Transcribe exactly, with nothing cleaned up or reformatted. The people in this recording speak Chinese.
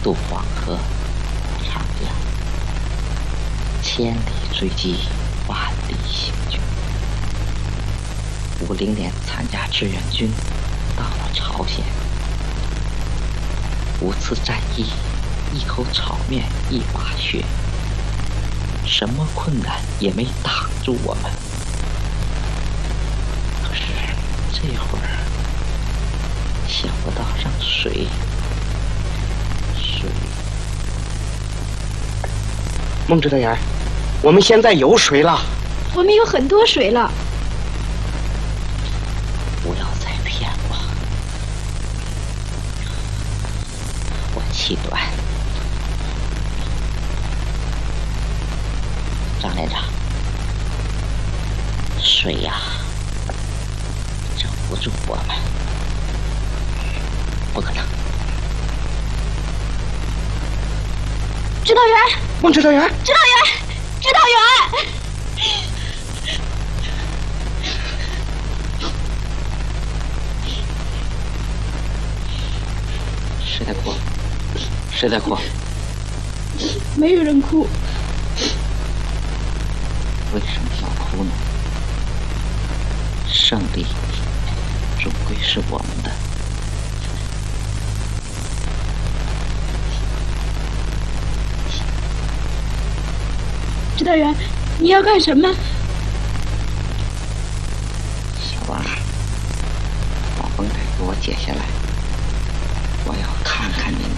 渡黄河长江，千里追击，万里行军。五零年参加志愿军，到了朝鲜，五次战役，一口炒面一把血，什么困难也没挡住我们。可是这会儿想不到让水水孟指导员，我们现在有水了。 我们有很多水了。 不要再骗我，我气短。张连长，水呀、啊，整不住我们，不可能。 指导员， 孟指导员， 指导员，指导员。 谁在哭？谁在哭？ 没有人哭。 为什么要哭呢？胜利终归是我们的。 指导员，你要干什么？ 小王，把绷带给我解下来，我要看看你们。